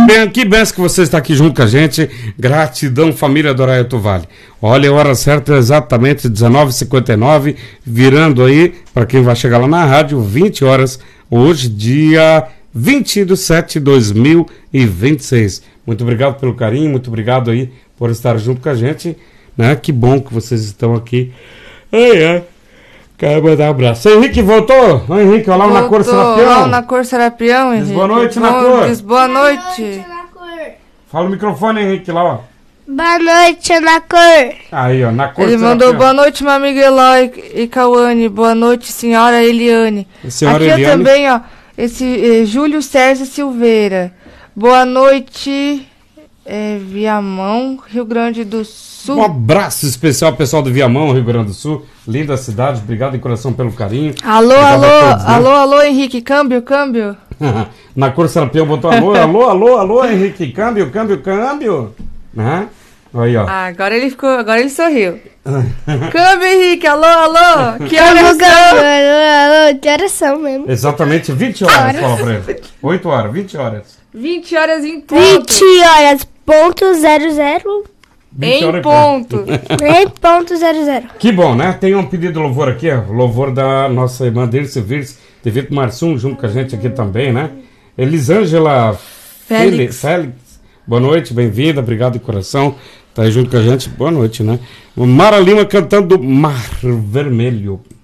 Que benção que você está aqui junto com a gente. Gratidão, família do Arraial Vale. Olha, a hora certa é exatamente 19h59, virando aí, para quem vai chegar lá na rádio, 20 horas, hoje, dia 20/7/2026. Muito obrigado pelo carinho, muito obrigado aí por estar junto com a gente, né? Que bom que vocês estão aqui. Quero mandar um abraço. Henrique voltou? Henrique, olá na Cor Serapião. Olá na Cor Serapião, Henrique. Diz boa noite na Cor. Diz boa noite. Fala o microfone, Henrique, lá, ó. Boa noite, na Cor. Aí, ó, na Cor Ele mandou boa noite, meu amigo Eloy e Cauane. Boa noite, senhora Eliane. Senhora aqui Eliane. também, ó, esse Júlio Sérgio Silveira. Boa noite, Viamão, Rio Grande do Sul. Um abraço especial ao pessoal do Viamão, Rio Grande do Sul. Linda cidade, obrigado de coração pelo carinho. Alô, Obrigado alô, a todos, né? alô, Henrique, câmbio. Na Cor Serapião botou alô, Henrique, câmbio. Né? Aí, ó. Agora ele sorriu. Câmbio, Henrique, alô. Que horas são? Alô, que horas são mesmo? Exatamente 20 horas, fala pra ele. 8 horas, 20 horas. 20 horas em ponto. 20 horas, ponto 00. 20 Em horas ponto. Em ponto 00. Que bom, né? Tem um pedido de louvor aqui, ó. Louvor da nossa irmã Dirce Vires, Devito Marsum, junto com a gente aqui também, né? Elisângela Félix. Boa noite, bem-vinda, obrigado de coração. Tá aí junto com a gente, boa noite, né? Mara Lima cantando Mar Vermelho.